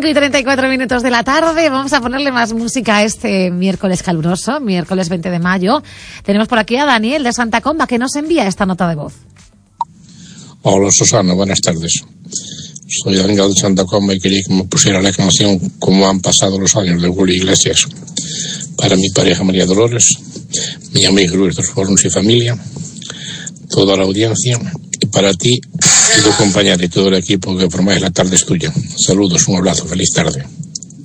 5:34 de la tarde. Vamos a ponerle más música a este miércoles caluroso, miércoles 20 de mayo. Tenemos por aquí a Daniel de Santa Comba que nos envía esta nota de voz. Hola Susana, buenas tardes. Soy Daniel de Santa Comba y quería que me pusiera la canción Como han pasado los años de Julio Iglesias. Para mi pareja María Dolores, mi amigo Luis de Fornos y familia, toda la audiencia, y para ti y tu compañera y todo el equipo que formáis La Tarde es Tuya. Saludos, un abrazo, feliz tarde.